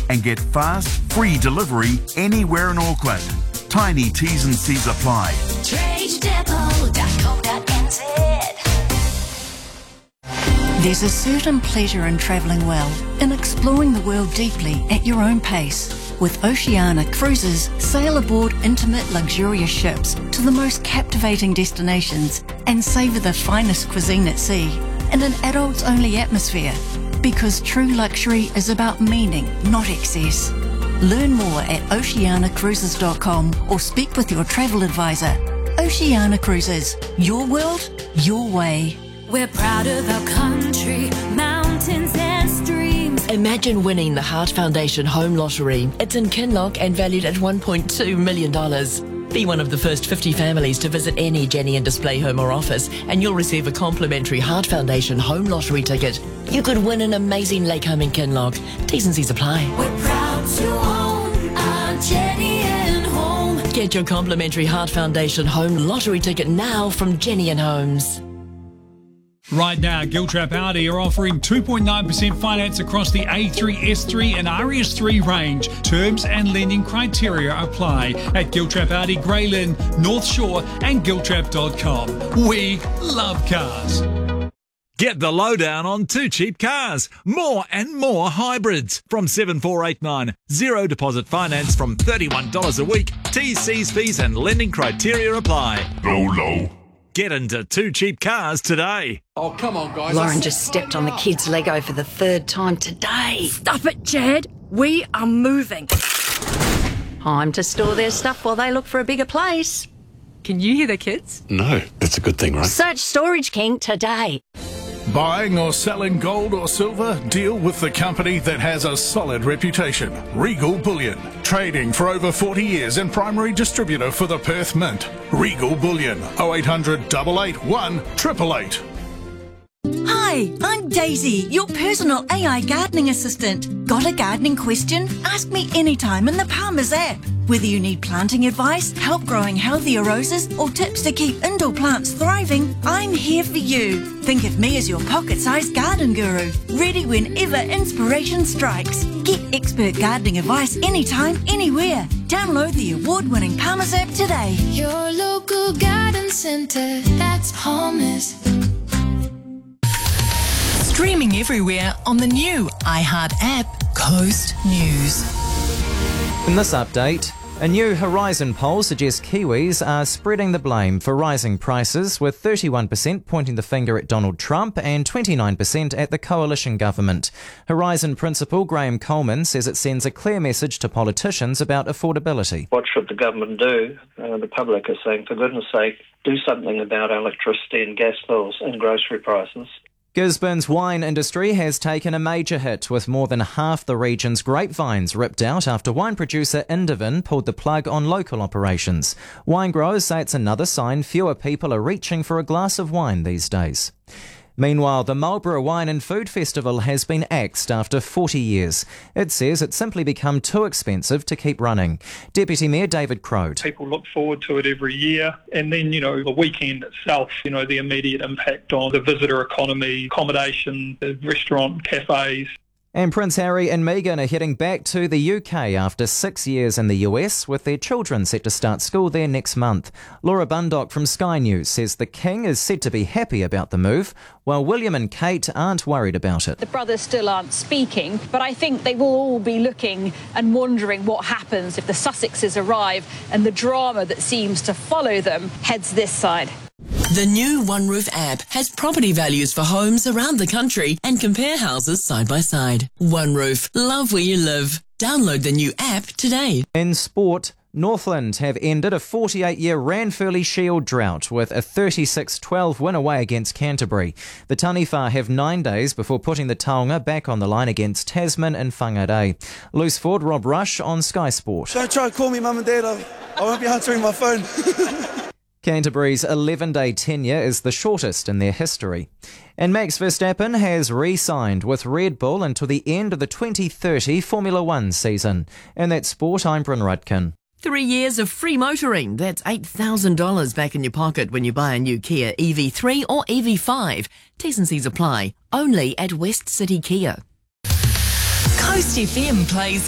and get fast, free delivery anywhere in Auckland. Tiny T's and C's apply. TradeDepot.co.nz. There's a certain pleasure in travelling well, in exploring the world deeply at your own pace. With Oceania Cruises, sail aboard intimate, luxurious ships to the most captivating destinations and savour the finest cuisine at sea in an adults-only atmosphere. Because true luxury is about meaning, not excess. Learn more at oceanacruises.com or speak with your travel advisor. Oceania Cruises, your world, your way. We're proud of our country, mountains and streams. Imagine winning the Heart Foundation Home Lottery. It's in Kinloch and valued at $1.2 million. Be one of the first 50 families to visit any Jenny and Display home or office, and you'll receive a complimentary Heart Foundation Home Lottery ticket. You could win an amazing lake home in Kinloch. T's and C's apply. We're proud to own our Jenny and Home. Get your complimentary Heart Foundation Home Lottery ticket now from Jenny and Homes. Right now, Giltrap Audi are offering 2.9% finance across the A3, S3 and RS3 range. Terms and lending criteria apply at Giltrap Audi, Greylyn, North Shore and giltrap.com. We love cars. Get the lowdown on Too Cheap Cars. More and more hybrids. From 7489. Zero deposit finance from $31 a week. T's, C's, fees and lending criteria apply. Low. Get into Too Cheap Cars today. Oh, come on, guys. Lauren just stepped on the kids' Lego for the third time today. Stop it, Chad. We are moving. Time to store their stuff while they look for a bigger place. Can you hear the kids? No, that's a good thing, right? Search Storage King today. Buying or selling gold or silver? Deal with the company that has a solid reputation. Regal Bullion. Trading for over 40 years and primary distributor for the Perth Mint. Regal Bullion. 0800 881 888. Hi, I'm Daisy, your personal AI gardening assistant. Got a gardening question? Ask me anytime in the Palmer's app. Whether you need planting advice, help growing healthier roses, or tips to keep indoor plants thriving, I'm here for you. Think of me as your pocket-sized garden guru, ready whenever inspiration strikes. Get expert gardening advice anytime, anywhere. Download the award-winning Palmer's app today. Your local garden centre, that's Palmer's. Streaming everywhere on the new iHeart app, Coast News. In this update, a new Horizon poll suggests Kiwis are spreading the blame for rising prices, with 31% pointing the finger at Donald Trump and 29% at the coalition government. Horizon principal Graham Coleman says it sends a clear message to politicians about affordability. What should the government do? The public are saying, for goodness sake, do something about electricity and gas bills and grocery prices. Gisborne's wine industry has taken a major hit, with more than half the region's grapevines ripped out after wine producer Indivin pulled the plug on local operations. Wine growers say it's another sign fewer people are reaching for a glass of wine these days. Meanwhile, the Marlborough Wine and Food Festival has been axed after 40 years. It says it's simply become too expensive to keep running. Deputy Mayor David Crode. People look forward to it every year, and then, the weekend itself, the immediate impact on the visitor economy, accommodation, the restaurant, cafes. And Prince Harry and Meghan are heading back to the UK after 6 years in the US, with their children set to start school there next month. Laura Bundock from Sky News says the King is said to be happy about the move, while William and Kate aren't worried about it. The brothers still aren't speaking, but I think they will all be looking and wondering what happens if the Sussexes arrive and the drama that seems to follow them heads this side. The new OneRoof app has property values for homes around the country and compare houses side by side. OneRoof, love where you live. Download the new app today. In sport, Northland have ended a 48-year Ranfurly Shield drought with a 36-12 win away against Canterbury. The Taniwha have 9 days before putting the Taonga back on the line against Tasman and Whangarei. Loose forward Rob Rush on Sky Sport. Don't try to call me mum and dad, I won't be answering my phone. Canterbury's 11-day tenure is the shortest in their history. And Max Verstappen has re-signed with Red Bull until the end of the 2030 Formula One season. And that's sport, I'm Bryn Rudkin. 3 years of free motoring. That's $8,000 back in your pocket when you buy a new Kia EV3 or EV5. T's and C's apply. Only at West City Kia. Coast FM plays